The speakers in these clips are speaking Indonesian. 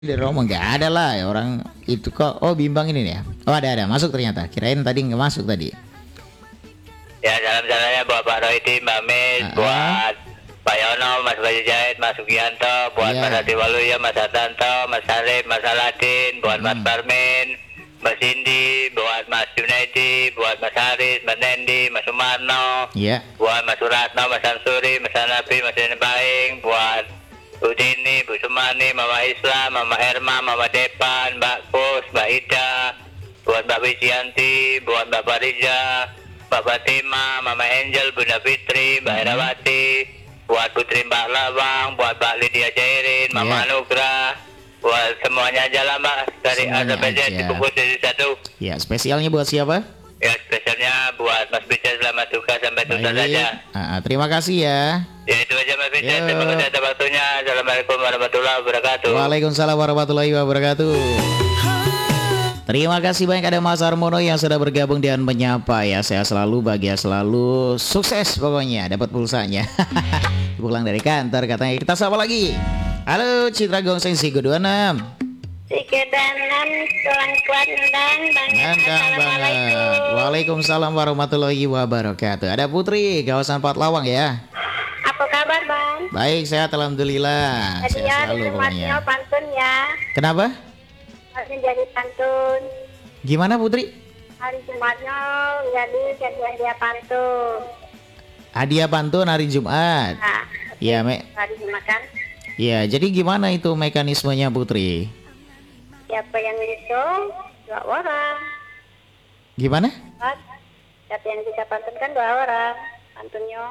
Di Romo nggak ada lah ya orang itu kok. Oh bimbang ini nih ya. Oh ada masuk ternyata. Kirain tadi nggak masuk tadi. Ya salam-salamnya buat Pak Rohidi, Mbak Mis, buat Pak Yono, Mas Bayu Jahit, Mas Sugianto, buat Mas Hadi Waluya, Mas Hartanto, Mas Sarif, Mas Aladin, buat Mas Parmin, Mbak Cindy, buat Mas Junaidi, buat Mas Haris, Mas Nendi, Mas Sumarno, buat Mas Suratno, Mas Samsuri, Mas Hanafi, Mas Deni Baing, buat Bu Dini, Bu Sumani, Mama Islam, Mama Herma, Mama Depan, Mbak Pus, Mbak Ida, buat Mbak Wisyanti, buat Mbak Fariza, Mbak Fatima, Mama Angel, Bunda Fitri, Mbak Herawati, buat Putri Mbak Lawang, buat Mbak Lydia Jairin, Mama Anugrah, buat semuanya aja lah Mbak, dari AZPJ Cibubur jadi satu. Ya, spesialnya buat siapa? Ya, spesialnya buat Mas Bija, selamat duka sampai tuntas saja. Terima kasih ya. Ya itu aja Mas Bija, terima kasih atas waktunya. Assalamualaikum warahmatullahi wabarakatuh. Waalaikumsalam warahmatullahi wabarakatuh. Terima kasih banyak ada Mas Armono yang sudah bergabung dan menyapa ya. Saya selalu bahagia, selalu sukses pokoknya dapat pulsanya. Pulang dari kantor katanya. Kita sapa lagi. Halo Citra Gongseng Sigo 26. Sigo 26 tulang kuat nendang banget. Assalamualaikum. Waalaikumsalam warahmatullahi wabarakatuh. Ada Putri kawasan Patlawang ya. Apa kabar Bang? Baik, sehat alhamdulillah. Jadi sehat ya selalu pokoknya. pantun ya. Kenapa? Harusnya jadi pantun. Gimana Putri? Hari Jumatnya jadi dia pantun. Hadiah pantun hari Jumat. Nah, Iya, hari Jumat kan. Iya, jadi gimana itu mekanismenya Putri? Siapa yang dihitung? 2 orang. Gimana? Siapa yang bisa pantun kan 2 orang. Pantunnya.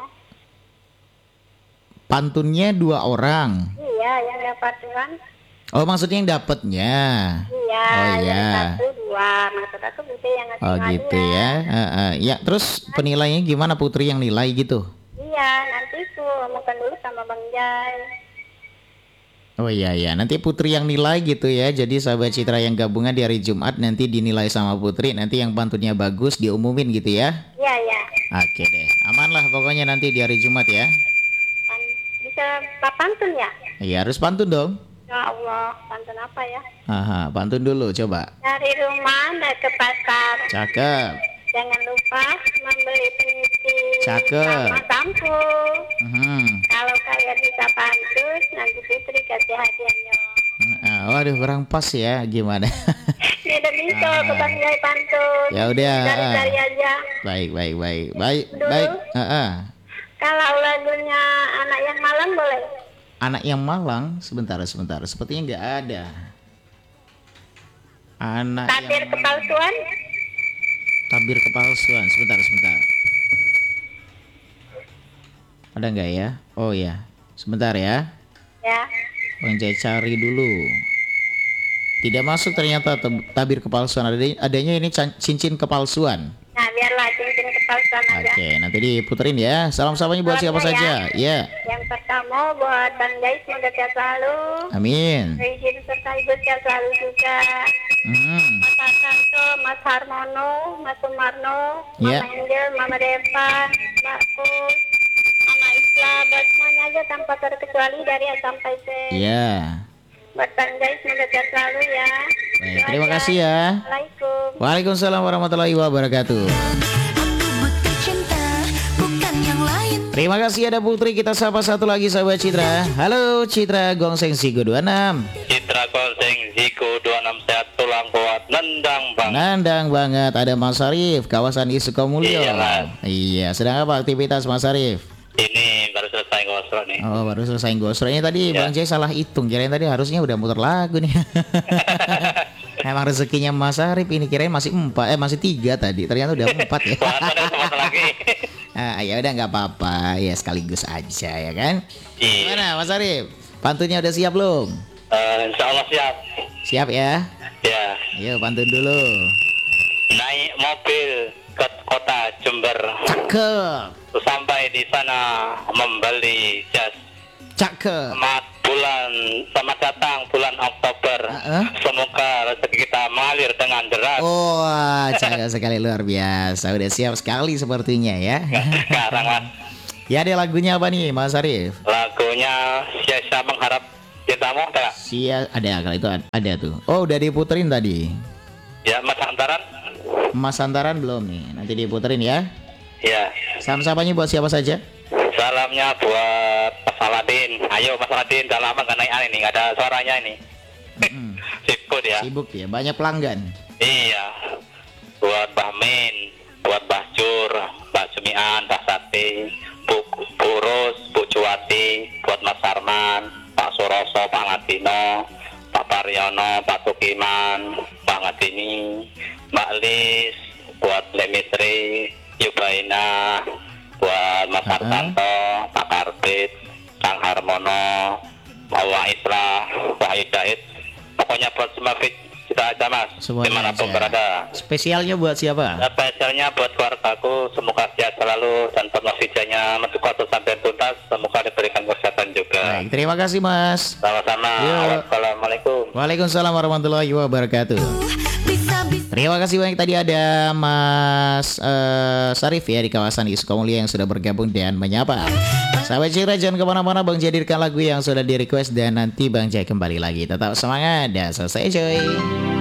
Pantunnya 2 orang. Iya, yang dapat kan. Oh, maksudnya yang dapatnya. Iya, oh, yang iya. 1, 2. Maksud aku gitu yang ngasih Oh gitu ya. Ya, terus penilaiannya gimana Putri yang nilai gitu? Iya, nanti tuh omongkan dulu sama Bang Jai. Oh iya ya, nanti Putri yang nilai gitu ya. Jadi sahabat Citra yang gabungan di hari Jumat nanti dinilai sama Putri. Nanti yang pantunnya bagus diumumin gitu ya. Iya, iya. Oke deh, aman lah pokoknya nanti di hari Jumat ya. Bisa pantun ya? Iya harus pantun dong. Ya Allah, pantun apa ya? Pantun dulu coba. Dari rumah naik ke pasar. Cakep. Jangan lupa membeli peniti. Cakep. Sama sampo. Kalau kalian bisa pantun, nanti Putri kasih hadiahnya. Waduh kurang pas ya, gimana? Tidak bisa, Bang Jai pantun. Ya udah. Cari aja. Baik. Dulu, kalau lagunya Anak yang Malang boleh? Anak yang Malang, sebentar. Sepertinya nggak ada. Tabir kepalsuan? Tabir kepalsuan, sebentar. Ada nggak ya? Oh ya, sebentar ya. Ya. Bang Jai cari dulu. Tidak masuk ternyata tabir kepalsuan. Adanya ini cincin kepalsuan. Nah, biarlah cincin kepalsuan aja. Oke, nanti diputerin ya. Salam-salamnya buat siapa saja. Ya. Yang pertama buat Bang Jai semoga sehat selalu. Amin. Izin serta Ibu sehat selalu juga. Mas Hartanto, Mas Harmono, Mas Sumarno, Mama Angel, Mama Depan, Mbak Pus, Mama Islam, buat semuanya aja tanpa terkecuali dari A sampai Z. Iya. Buat Bang Jai semoga sehat selalu ya. Baik, terima kasih ya. Assalamualaikum. Waalaikumsalam warahmatullahi wabarakatuh. Terima kasih ada Putri. Kita sapa satu lagi sahabat Citra. Halo Citra Gongseng Sigo 26. Citra Gongseng Sigo 26 sehat tulang kuat nendang bang. Nendang banget. Ada Mas Arif kawasan Isukomulyo. Iya, sedang apa aktivitas Mas Arif? Ini baru selesai gosro nih. Oh, baru selesai gosro. Ini tadi Bang Jai salah hitung. Kirain tadi harusnya udah muter lagu nih. Emang rezekinya Mas Arif ini, kirain masih 3 tadi. Ternyata udah 4 ya. lagi. Ya udah nggak apa-apa. Ya sekaligus aja ya kan. Gimana Mas Arif? Pantunnya udah siap belum? Insya Allah siap. Siap ya? Ya. Ayo pantun dulu. Naik mobil ke kota Jember. Cakep. Sampai di sana membeli jas. Cakep. Selamat datang bulan Oktober. Semoga rezeki kita mengalir dengan deras. Wah, cakep sekali, luar biasa. Udah siap sekali sepertinya ya. Sekarang Mas. Ya, ada lagunya apa nih Mas Arif? Lagunya Siasa Mengharap Cintamu, tak? ada kalau itu ada tuh. Oh, udah diputerin tadi. Ya, Mas Antaran. Mas Santaran belum nih. Nanti diputerin ya. Ya. Salam-sapanya buat siapa saja? Salamnya buat Mas Saladin. Ayo Mas Saladin, udah lama nggak naik ini, nggak ada suaranya ini. Sibuk ya. Sibuk ya, banyak pelanggan. Iya. Buat Mbah Min, buat Mbah Jur, Mbah Jumian, Mbah Sati, Bu Rus, Bu Juwati, buat Mas Sarman, Pak Suroso, Pak Ngatino, Pak Pariono, Pak Tukiman, Pak Ngatini, Mbak Lis, buat Lemitri, Yubaina, buat Mas Hartanto, Pak Karbit, Kang Harmono, Pak Isra, Pak Hidayat. Pokoknya buat semua kita aja Mas, Semuanya dimanapun aja. berada. Spesialnya buat siapa? Spesialnya buat keluargaku, semoga sehat selalu dan penuh hijanya mencukup sampai tuntas, semoga diberikan kesehatan juga. Baik, terima kasih Mas. Sama-sama. Yuk. Assalamualaikum. Waalaikumsalam warahmatullahi wabarakatuh. Terima kasih banyak, tadi ada Mas Sarif ya di kawasan Sukamulya yang sudah bergabung dan menyapa. Sahabat Citra, jangan kemana-mana, Bang Jadirkan lagu yang sudah di request dan nanti Bang Jai kembali lagi. Tetap semangat dan selesai coy.